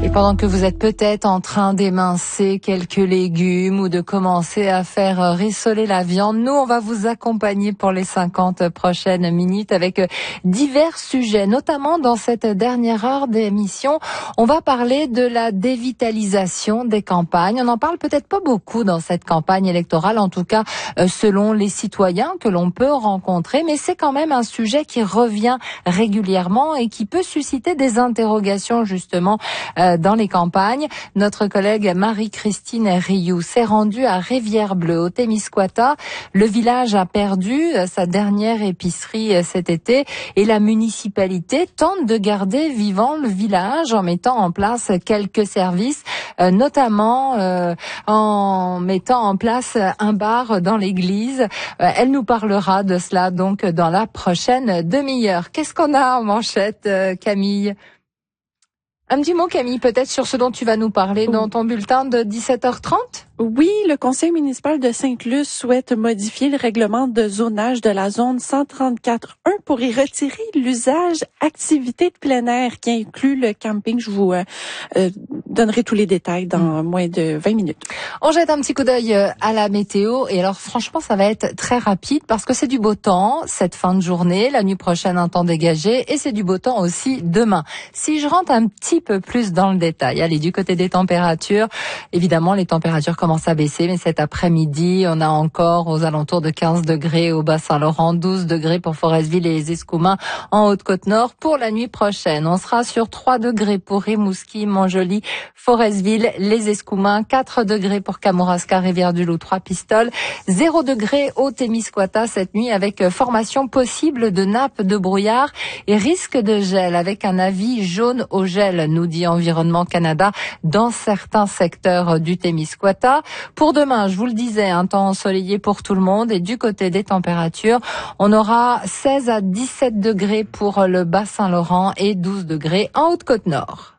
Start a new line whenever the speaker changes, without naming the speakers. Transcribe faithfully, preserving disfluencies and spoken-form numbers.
Et pendant que vous êtes peut-être en train d'émincer quelques légumes ou de commencer à faire rissoler la viande, nous, on va vous accompagner pour les cinquante prochaines minutes avec divers sujets, notamment dans cette dernière heure d'émission. On va parler de la dévitalisation des campagnes. On n'en parle peut-être pas beaucoup dans cette campagne électorale, en tout cas selon les citoyens que l'on peut rencontrer, mais c'est quand même un sujet qui revient régulièrement et qui peut susciter des interrogations justement euh, dans les campagnes. Notre collègue Marie-Christine Rioux s'est rendue à Rivière-Bleue, au Témiscouata. Le village a perdu sa dernière épicerie cet été et la municipalité tente de garder vivant le village en mettant en place quelques services, euh, notamment euh, en mettant en place un bar dans l'église. Euh, elle nous parlera de cela donc dans la prochaine demi-heure. Qu'est-ce qu'on a en manchette, euh, Camille ? Un petit mot, Camille, peut-être sur ce dont tu vas nous parler dans ton bulletin de dix-sept heures trente?
Oui, le conseil municipal de Sainte-Luce souhaite modifier le règlement de zonage de la zone cent trente-quatre un pour y retirer l'usage activité de plein air qui inclut le camping. Je vous euh, euh, donnerai tous les détails dans mmh. moins de vingt minutes.
On jette un petit coup d'œil à la météo et alors franchement ça va être très rapide parce que c'est du beau temps cette fin de journée, la nuit prochaine un temps dégagé et c'est du beau temps aussi demain. Si je rentre un petit peu plus dans le détail, allez du côté des températures, évidemment les températures commence à baisser, mais cet après-midi, on a encore aux alentours de quinze degrés au Bas-Saint-Laurent, douze degrés pour Forestville et les Escoumins en Haute-Côte-Nord. Pour la nuit prochaine, on sera sur trois degrés pour Rimouski, Montjoly, Forestville, les Escoumins, quatre degrés pour Kamouraska, Rivière-du-Loup, Trois-Pistoles, zéro degré au Témiscouata cette nuit avec formation possible de nappes de brouillard et risque de gel avec un avis jaune au gel, nous dit Environnement Canada, dans certains secteurs du Témiscouata. Pour demain, je vous le disais, un temps ensoleillé pour tout le monde et du côté des températures, on aura seize à dix-sept degrés pour le Bas-Saint-Laurent et douze degrés en Haute-Côte-Nord.